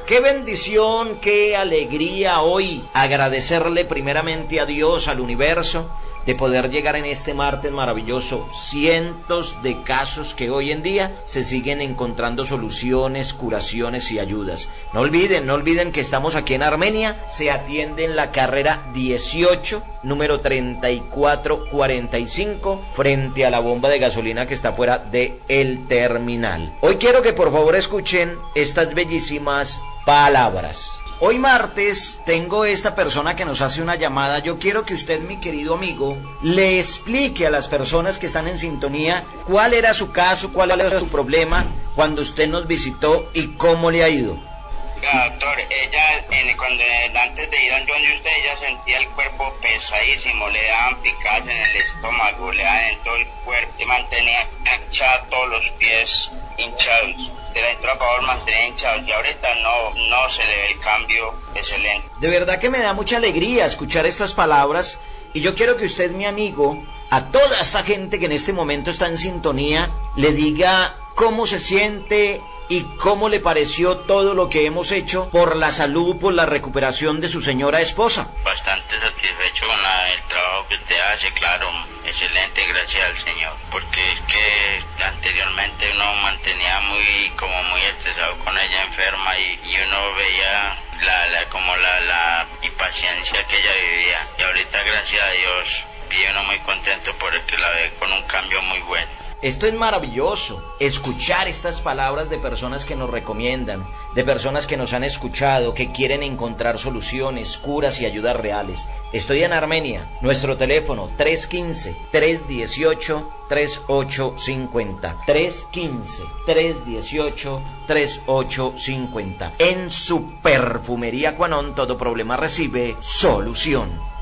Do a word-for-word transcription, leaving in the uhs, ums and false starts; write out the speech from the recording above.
Qué bendición, qué alegría hoy agradecerle primeramente a Dios, al universo, de poder llegar en este martes maravilloso. Cientos de casos que hoy en día se siguen encontrando soluciones, curaciones y ayudas. No olviden, no olviden que estamos aquí en Armenia. Se atiende en la carrera dieciocho, número treinta y cuatro cuarenta y cinco, frente a la bomba de gasolina que está fuera de el terminal. Hoy quiero que por favor escuchen estas bellísimas palabras. Hoy martes tengo esta persona que nos hace una llamada. Yo quiero que usted, mi querido amigo, le explique a las personas que están en sintonía cuál era su caso, cuál era su problema cuando usted nos visitó y cómo le ha ido. Ya, doctor, ella en, cuando antes de ir a donde usted, ella sentía el cuerpo pesadísimo, le daban picadas en el estómago, le daban en todo el cuerpo, se mantenía hinchada, todos los pies hinchados, de la entrada para favor mantenía hinchados, y ahorita no, no se le ve el cambio excelente. De verdad que me da mucha alegría escuchar estas palabras, y yo quiero que usted, mi amigo, a toda esta gente que en este momento está en sintonía, le diga cómo se siente y cómo le pareció todo lo que hemos hecho por la salud, por la recuperación de su señora esposa. Bastante satisfecho con la, el trabajo que usted hace, claro, excelente, gracias al Señor, porque es que anteriormente uno mantenía muy, como muy estresado con ella enferma, y, y uno veía la, la, como la, la impaciencia que ella vivía, y ahorita gracias a Dios, vive uno muy contento porque la ve con un cambio muy bueno. Esto es maravilloso, escuchar estas palabras de personas que nos recomiendan, de personas que nos han escuchado, que quieren encontrar soluciones, curas y ayudas reales. Estoy en Armenia, nuestro teléfono tres uno cinco, tres uno ocho, tres ocho cinco cero, tres uno cinco, tres uno ocho, tres ocho cinco cero. En su perfumería Quanon todo problema recibe solución.